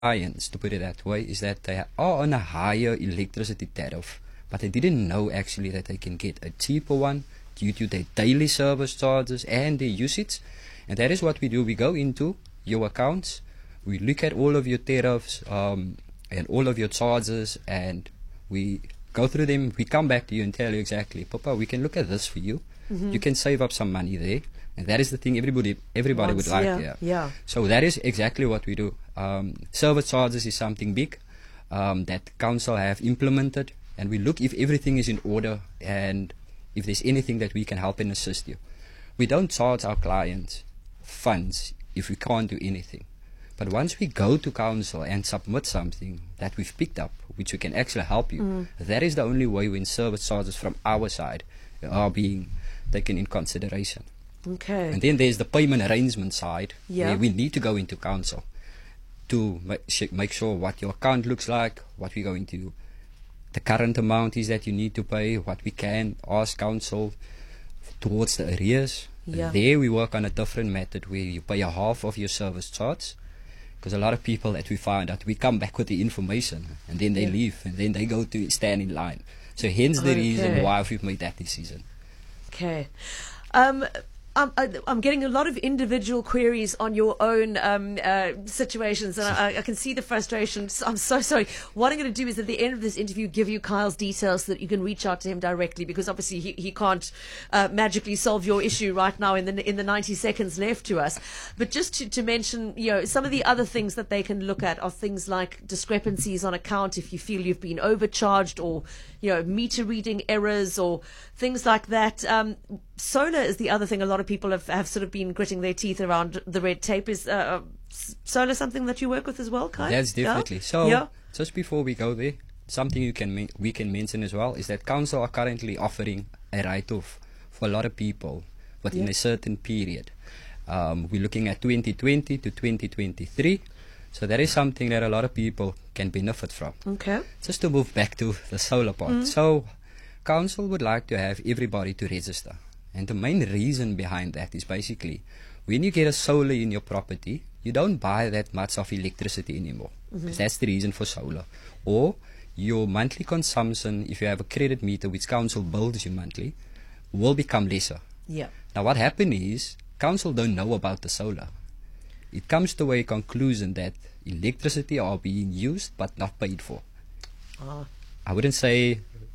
clients, to put it that way, is that they are on a higher electricity tariff, but they didn't know actually that they can get a cheaper one due to their daily service charges and their usage. And that is what we do. We go into your accounts, we look at all of your tariffs and all of your charges, and we go through them. We come back to you and tell you exactly, Papa, we can look at this for you. You can save up some money there. And that is the thing everybody would like to hear. Yeah. So that is exactly what we do. Service charges is something big that council have implemented, and we look if everything is in order and if there's anything that we can help and assist you. We don't charge our clients funds if we can't do anything. But once we go to council and submit something that we've picked up, which we can actually help you, that is the only way when service charges from our side are being taken in consideration. Okay. And then there's the payment arrangement side, Yeah. where we need to go into council to make sure what your account looks like, what we're going to, the current amount is that you need to pay, what we can ask council towards the arrears. Yeah. There we work on a different method where you pay a half of your service charge, because a lot of people that we find out, we come back with the information and then they leave and then they go to stand in line. So hence the reason why we've made that decision. Okay. I'm getting a lot of individual queries on your own situations, and I can see the frustration. I'm so sorry. What I'm going to do is at the end of this interview give you Kyle's details so that you can reach out to him directly, because obviously he can't magically solve your issue right now in the 90 seconds left to us. But just to mention, some of the other things that they can look at are things like discrepancies on account if you feel you've been overcharged, or meter reading errors or things like that. Solar is the other thing a lot of people have sort of been gritting their teeth around the red tape. Is solar something that you work with as well, Kai? That's definitely. So just before we go there, something we can mention as well is that council are currently offering a write-off for a lot of people within a certain period. We're looking at 2020 to 2023. So that is something that a lot of people can benefit from. Okay. Just to move back to the solar part. So council would like to have everybody to register. And the main reason behind that is basically when you get a solar in your property, you don't buy that much of electricity anymore. Because that's the reason for solar. Or your monthly consumption, if you have a credit meter which council bills you monthly, will become lesser. Yeah. Now what happened is council don't know about the solar. It comes to a conclusion that electricity are being used but not paid for. I wouldn't say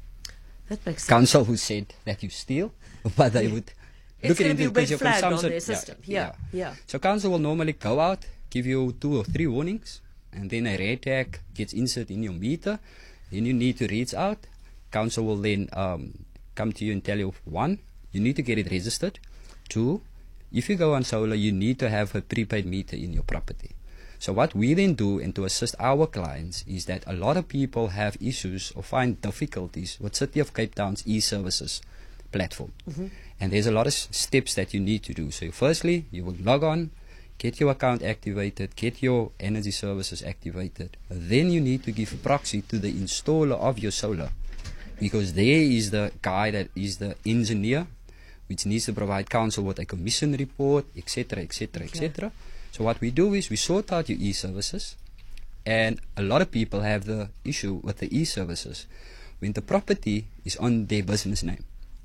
that makes sense. Council who said that you steal, but they would look at it because your consumption. On their system. Yeah. So council will normally go out, give you 2 or 3 warnings, and then a red tag gets inserted in your meter. Then you need to reach out. Council will then come to you and tell you, 1, you need to get it registered. 2, if you go on solar, you need to have a prepaid meter in your property. So what we then do, and to assist our clients, is that a lot of people have issues or find difficulties with City of Cape Town's e-services platform. And there's a lot of steps that you need to do. So firstly, you will log on, get your account activated, get your energy services activated. Then you need to give proxy to the installer of your solar, because there is the guy that is the engineer, which needs to provide council with a commission report, etc., etc., etc. So what we do is we sort out your e-services, and a lot of people have the issue with the e-services when the property is on their business name.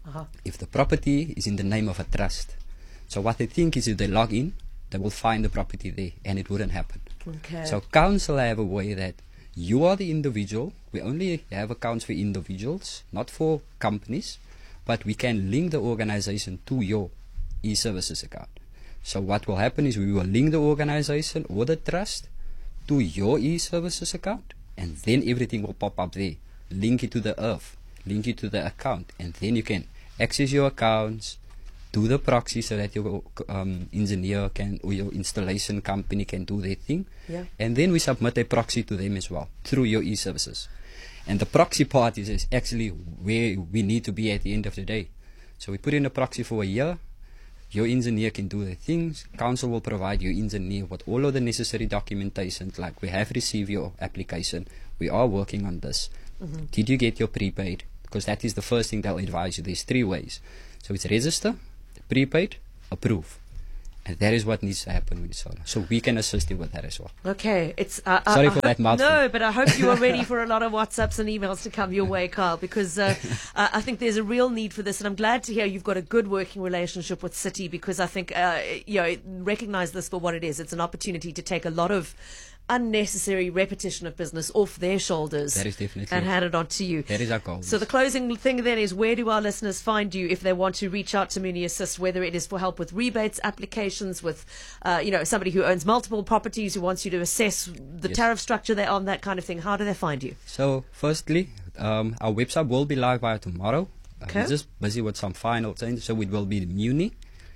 If the property is in the name of a trust, so what they think is if they log in, they will find the property there, and it wouldn't happen. So council have a way that you are the individual. We only have accounts for individuals, not for companies, but we can link the organization to your e-services account. So what will happen is we will link the organization or the trust to your e-services account, and then everything will pop up there. Link it to the earth, link it to the account, and then you can access your accounts, do the proxy so that your engineer can, or your installation company can do their thing. And then we submit a proxy to them as well through your e-services. And the proxy part is actually where we need to be at the end of the day. So we put in a proxy for a year. Your engineer can do the things. Council will provide your engineer with all of the necessary documentation, like we have received your application, we are working on this. Did you get your prepaid? Because that is the first thing they'll advise you. There's 3 ways. So it's register, prepaid, approve. And that is what needs to happen with solar. So we can assist you with that as well. Okay, it's Sorry for that mouthful. No, but I hope you are ready for a lot of WhatsApps and emails to come your way, Kyle, because I think there's a real need for this, and I'm glad to hear you've got a good working relationship with Citi, because I think recognize this for what it is. It's an opportunity to take a lot of unnecessary repetition of business off their shoulders. That is definitely and hand it on to you. That is our goal. So the closing thing then is, where do our listeners find you if they want to reach out to Muni Assist, whether it is for help with rebates, applications, with somebody who owns multiple properties who wants you to assess the tariff structure they're on, that kind of thing? How do they find you? So firstly, our website will be live by tomorrow. Okay. We're just busy with some final changes, so it will be Muni,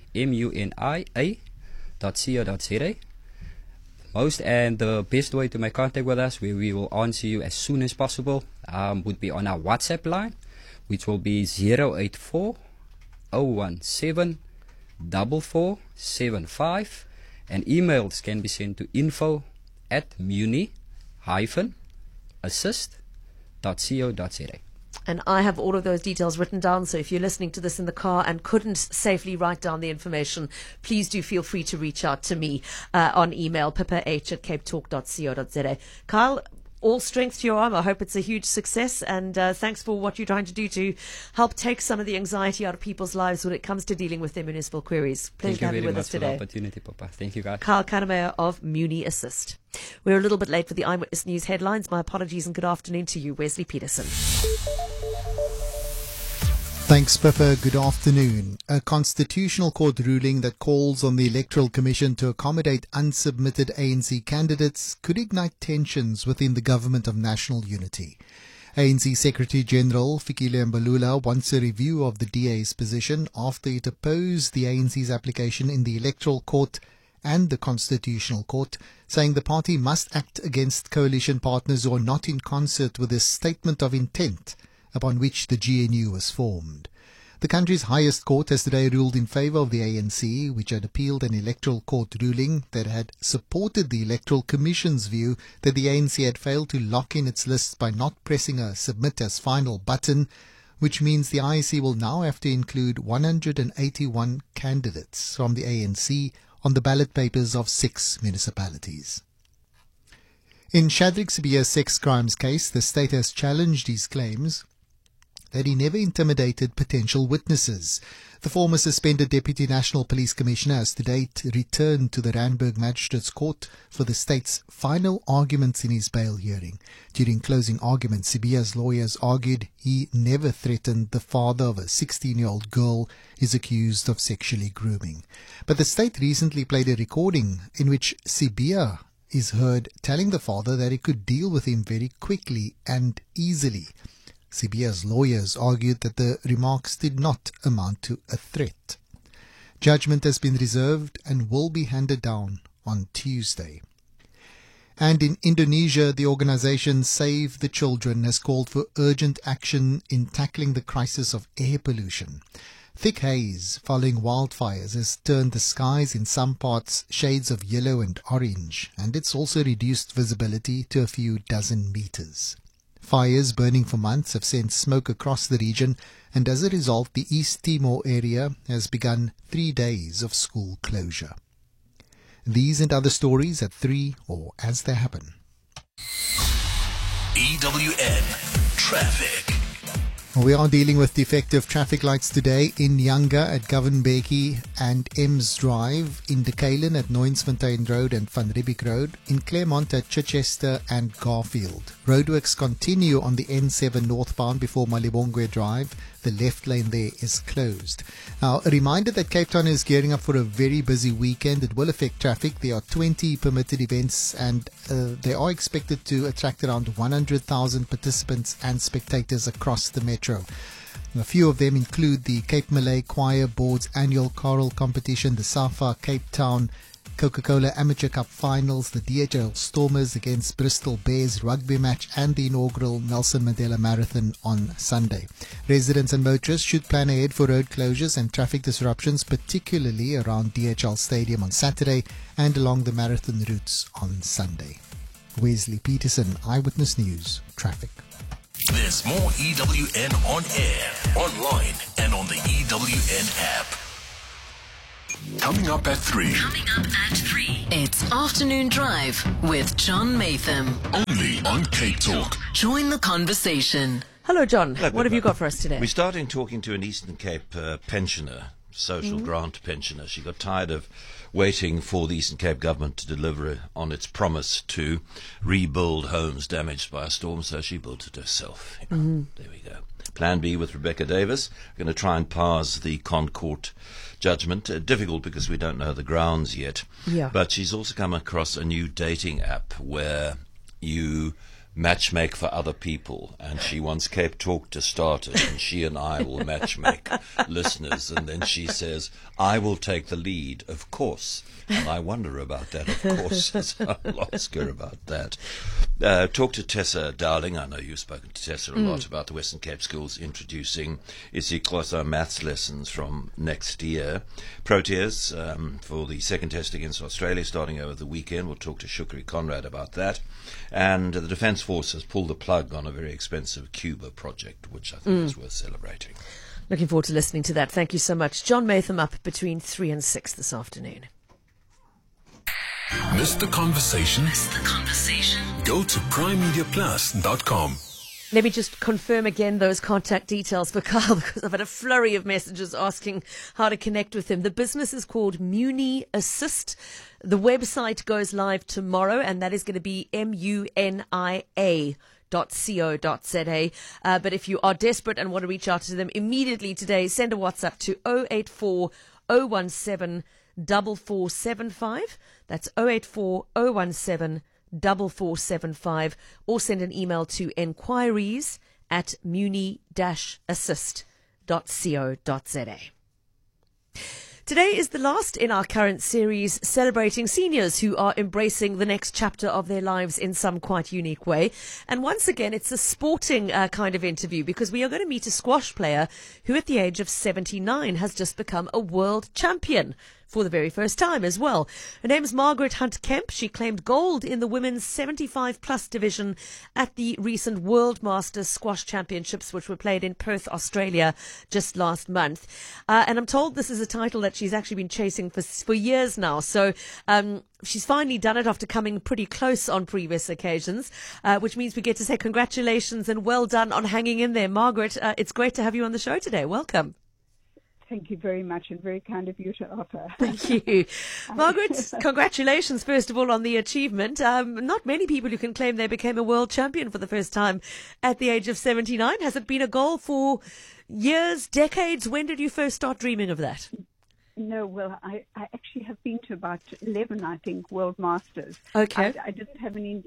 MUNIA.co.za. Most and the best way to make contact with us, where we will answer you as soon as possible, would be on our WhatsApp line, which will be 084 017 4475, and emails can be sent to info@muni-assist.co.za. And I have all of those details written down, so if you're listening to this in the car and couldn't safely write down the information, please do feel free to reach out to me on email, pippa@capetalk.co.za. Kyle, all strength to your arm. I hope it's a huge success, and thanks for what you're trying to do to help take some of the anxiety out of people's lives when it comes to dealing with their municipal queries. Pleasure to have you with us today. Thank you very much for the opportunity, Papa. Thank you, guys. Kyle Kannemeyer of Muni Assist. We're a little bit late for the Eyewitness News headlines. My apologies and good afternoon to you, Wesley Peterson. Thanks, Pippa. Good afternoon. A constitutional court ruling that calls on the Electoral Commission to accommodate unsubmitted ANC candidates could ignite tensions within the Government of National Unity. ANC Secretary-General Fikile Mbalula wants a review of the DA's position after it opposed the ANC's application in the Electoral Court and the Constitutional Court, saying the party must act against coalition partners who are not in concert with the statement of intent upon which the GNU was formed. The country's highest court has today ruled in favour of the ANC, which had appealed an electoral court ruling that had supported the Electoral Commission's view that the ANC had failed to lock in its lists by not pressing a submit as final button, which means the IEC will now have to include 181 candidates from the ANC on the ballot papers of 6 municipalities. In Shadrack Sibiya's sex crimes case, the state has challenged his claims that he never intimidated potential witnesses. The former suspended Deputy National Police Commissioner has to date returned to the Randburg Magistrates Court for the state's final arguments in his bail hearing. During closing arguments, Sibiya's lawyers argued he never threatened the father of a 16-year-old girl he's accused of sexually grooming. But the state recently played a recording in which Sibiya is heard telling the father that he could deal with him very quickly and easily. Sibiya's lawyers argued that the remarks did not amount to a threat. Judgment has been reserved and will be handed down on Tuesday. And in Indonesia, the organization Save the Children has called for urgent action in tackling the crisis of air pollution. Thick haze following wildfires has turned the skies in some parts shades of yellow and orange, and it's also reduced visibility to a few dozen meters. Fires burning for months have sent smoke across the region, and as a result, the East Timor area has begun 3 days of school closure. These and other stories at 3 or as they happen. EWN Traffic. We are dealing with defective traffic lights today in Nyanga at Govan-Bekkie and Ems Drive, in Dekalen at Noinsfontein Road and Van Riebeeck Road, in Claremont at Chichester and Garfield. Roadworks continue on the N7 northbound before Malibongwe Drive. The left lane there is closed. Now, a reminder that Cape Town is gearing up for a very busy weekend. It will affect traffic. There are 20 permitted events, and they are expected to attract around 100,000 participants and spectators across the metro. A few of them include the Cape Malay Choir Board's annual choral competition, the SAFA Cape Town Coca-Cola Amateur Cup Finals, the DHL Stormers against Bristol Bears rugby match, and the inaugural Nelson Mandela Marathon on Sunday. Residents and motorists should plan ahead for road closures and traffic disruptions, particularly around DHL Stadium on Saturday and along the marathon routes on Sunday. Wesley Peterson, Eyewitness News, Traffic. There's more EWN on air, online, and on the EWN app. Coming up at 3. It's Afternoon Drive with John Matham. Only on Cape Talk. Join the conversation. Hello, John. Hello, What have you got for us today? We're starting talking to an Eastern Cape pensioner, social grant pensioner. She got tired of waiting for the Eastern Cape government to deliver on its promise to rebuild homes damaged by a storm, so she built it herself. There we go. Plan B with Rebecca Davis. We're going to try and parse the Concourt judgment. Difficult because we don't know the grounds yet. Yeah. But she's also come across a new dating app where you matchmake for other people, and she wants Cape Talk to start it, and she and I will matchmake listeners, and then she says, I will take the lead, of course. And I wonder about that, of course. So I'll ask her about that. Talk to Tessa Dowling. I know you've spoken to Tessa a lot about the Western Cape schools introducing isiXhosa maths lessons from next year. Proteas for the second test against Australia starting over the weekend. We'll talk to Shukri Conrad about that. And the Defence Force has pulled the plug on a very expensive Cuba project, which I think is worth celebrating. Looking forward to listening to that. Thank you so much. John Matham up between 3 and 6 this afternoon. Missed the conversation? Go to primemediaplus.com. Let me just confirm again those contact details for Carl, because I've had a flurry of messages asking how to connect with him. The business is called Muni Assist. The website goes live tomorrow, and that is going to be munia.co.za. But if you are desperate and want to reach out to them immediately today, send a WhatsApp to 084 017 4475. That's 084 017 4475, or send an email to enquiries@muni-assist.co.za. Today is the last in our current series celebrating seniors who are embracing the next chapter of their lives in some quite unique way. And once again, it's a sporting kind of interview, because we are going to meet a squash player who at the age of 79 has just become a world champion for the very first time as well. Her name's Margaret Hunt Kemp. She claimed gold in the women's 75-plus division at the recent World Masters Squash Championships, which were played in Perth, Australia, just last month. And I'm told this is a title that she's actually been chasing for years now. So she's finally done it after coming pretty close on previous occasions, which means we get to say congratulations and well done on hanging in there. Margaret, it's great to have you on the show today. Welcome. Thank you very much, and very kind of you to offer. Thank you. Margaret, congratulations, first of all, on the achievement. Not many people who can claim they became a world champion for the first time at the age of 79. Has it been a goal for years, decades? When did you first start dreaming of that? No, well, I actually have been to about 11, I think, World Masters. Okay. I didn't have any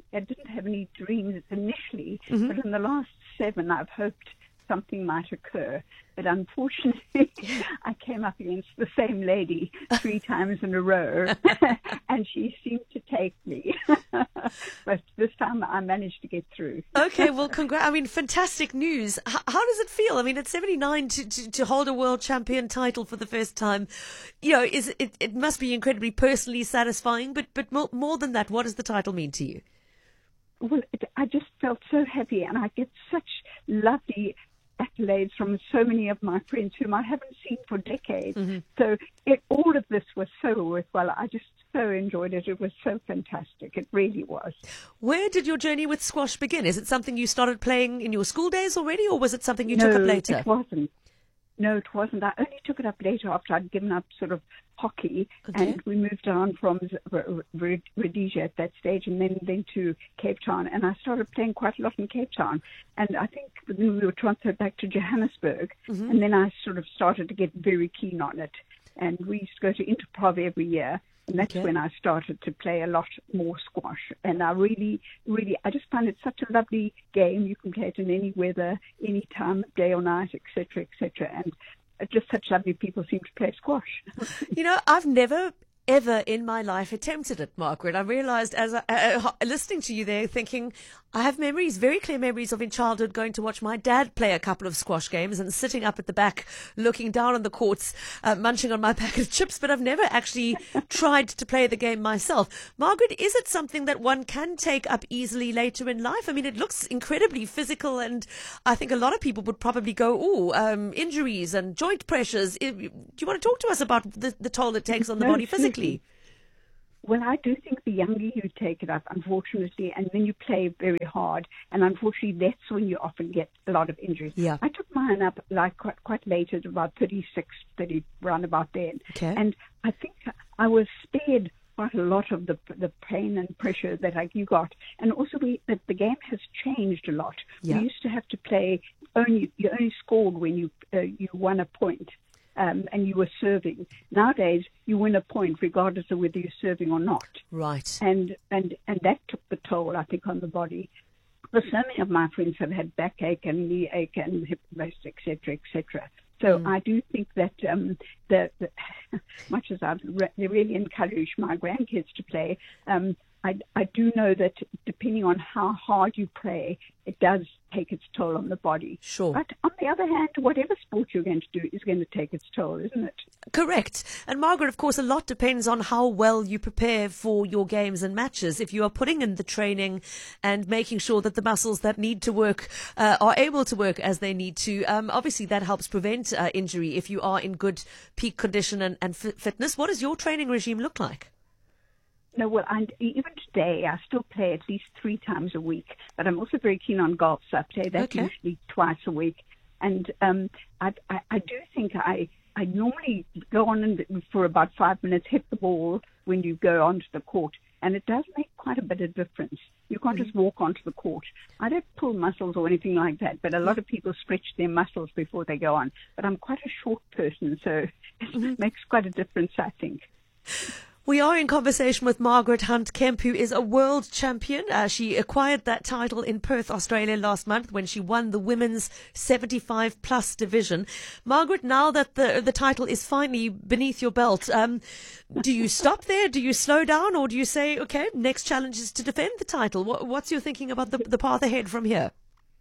dreams initially, but in the last 7, I've hoped something might occur. But unfortunately, I came up against the same lady 3 times in a row, and she seemed to take me. But this time I managed to get through. Okay, well, fantastic news. How does it feel? I mean, at 79 to hold a world champion title for the first time, you know, it must be incredibly personally satisfying, but more than that, what does the title mean to you? Well, I just felt so happy, and I get such lovely accolades from so many of my friends whom I haven't seen for decades. So all of this was so worthwhile. I just so enjoyed it. It was so fantastic. It really was. Where did your journey with squash begin? Is it something you started playing in your school days already, or was it something you took up later? No, it wasn't. No, it wasn't. I only took it up later after I'd given up sort of hockey, and we moved on from Rhodesia at that stage, and then to Cape Town, and I started playing quite a lot in Cape Town. And I think then we were transferred back to Johannesburg, and then I sort of started to get very keen on it. And we used to go to Interprov every year, and that's when I started to play a lot more squash. And I really, I just find it such a lovely game. You can play it in any weather, any time, day or night, etc., etc. And just such lovely people seem to play squash. You know, I've never ever in my life attempted it, Margaret. I realized as listening to you there, thinking, I have memories, very clear memories of in childhood going to watch my dad play a couple of squash games and sitting up at the back, looking down on the courts, munching on my packet of chips, but I've never actually tried to play the game myself. Margaret, is it something that one can take up easily later in life? I mean, it looks incredibly physical, and I think a lot of people would probably go, injuries and joint pressures. Do you want to talk to us about the toll it takes on the body physically? Well, I do think the younger you take it up, unfortunately, and then you play very hard, and unfortunately that's when you often get a lot of injuries. Yeah. I took mine up like quite late at about 36, 30, round about then. Okay. And I think I was spared quite a lot of the pain and pressure that you got. And also that the game has changed a lot. Yeah. We used to have to play, you only scored when you won a point. And you were serving. Nowadays, you win a point regardless of whether you're serving or not. Right. And that took the toll, I think, on the body. But so many of my friends have had backache and knee ache and hip rest, etc., etc. So I do think that much as I've really encouraged my grandkids to play, I do know that depending on how hard you play, it does take its toll on the body. Sure. But on the other hand, whatever sport you're going to do is going to take its toll, isn't it? Correct. And Margaret, of course, a lot depends on how well you prepare for your games and matches. If you are putting in the training and making sure that the muscles that need to work are able to work as they need to, obviously that helps prevent injury if you are in good peak condition and fitness. What does your training regime look like? No, well, even today, I still play at least 3 times a week, but I'm also very keen on golf, so I play that usually twice a week. And I do think I normally go on and for about 5 minutes, hit the ball when you go onto the court, and it does make quite a bit of difference. You can't just walk onto the court. I don't pull muscles or anything like that, but a lot of people stretch their muscles before they go on. But I'm quite a short person, so it makes quite a difference, I think. We are in conversation with Margaret Hunt Kemp, who is a world champion. She acquired that title in Perth, Australia last month when she won the women's 75-plus division. Margaret, now that the title is finally beneath your belt, do you stop there? Do you slow down? Or do you say, okay, next challenge is to defend the title? What's your thinking about the path ahead from here?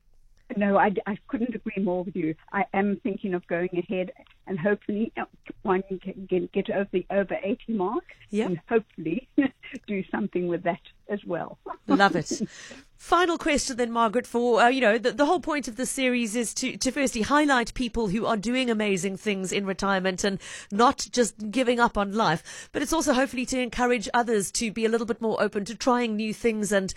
No, I couldn't agree more with you. I am thinking of going ahead and hopefully one can get over the over 80 mark and hopefully do something with that as well. Love it. Final question then, Margaret, for, the whole point of the series is to firstly highlight people who are doing amazing things in retirement and not just giving up on life, but it's also hopefully to encourage others to be a little bit more open to trying new things and,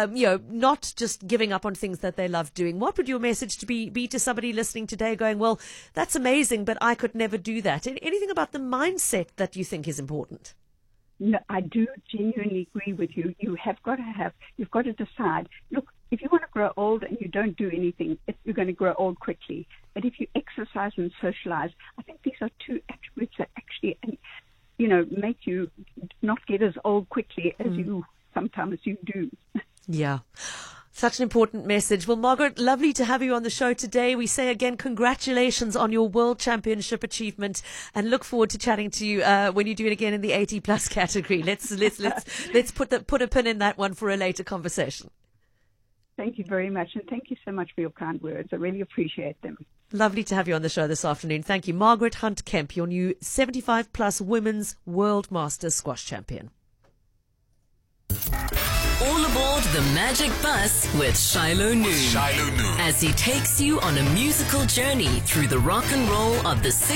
not just giving up on things that they love doing. What would your message be to somebody listening today going, well, that's amazing, but I could never do that? Anything about the mindset that you think is important? No, I do genuinely agree with you. You've got to decide. Look, if you want to grow old and you don't do anything, you're going to grow old quickly. But if you exercise and socialize, I think these are 2 attributes that actually, make you not get as old quickly as you sometimes you do. Yeah. Such an important message. Well, Margaret, lovely to have you on the show today. We say again, congratulations on your World Championship achievement and look forward to chatting to you when you do it again in the 80 plus category. Let's put a pin in that one for a later conversation. Thank you very much. And thank you so much for your kind words. I really appreciate them. Lovely to have you on the show this afternoon. Thank you. Margaret Hunt Kemp, your new 75 plus women's World Masters squash champion. All aboard the Magic Bus with Shiloh Noon. Shiloh Noon. As he takes you on a musical journey through the rock and roll of the 60s.